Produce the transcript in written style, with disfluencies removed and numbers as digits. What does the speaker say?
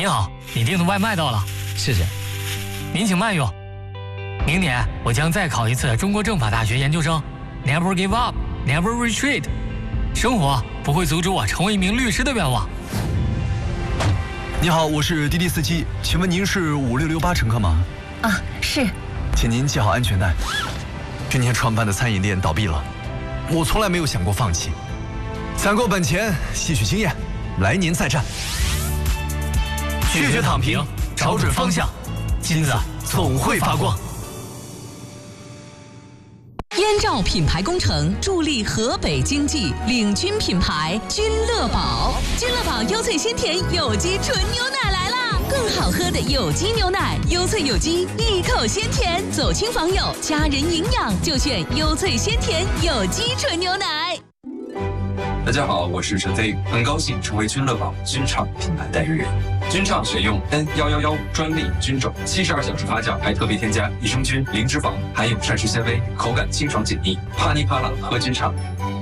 您好，你订的外卖到了，谢谢。您请慢用。明年我将再考一次中国政法大学研究生 ，Never give up, never retreat。生活不会阻止我成为一名律师的愿望。 你好，我是滴滴司机，请问您是5668乘客吗？ 啊，是。 请您系好安全带。去年创办的餐饮店倒闭了，我从来没有想过放弃。攒够本钱，吸取经验，来年再战。拒绝躺平，找准方向，金子总会发光。 燕赵品牌工程助力河北经济，领军品牌君乐宝。君乐宝优萃鲜甜有机纯牛奶来啦！更好喝的有机牛奶，优萃有机，一口鲜甜。走亲访友，家人营养就选优萃鲜甜有机纯牛奶。 大家好，我是陈飞宇，很高兴成为君乐宝君畅品牌代言人。君畅选用 N111专利菌种，72小时发酵，还特别添加益生菌、零脂肪，含有膳食纤维，口感清爽解腻，啪哩啪啦喝君畅。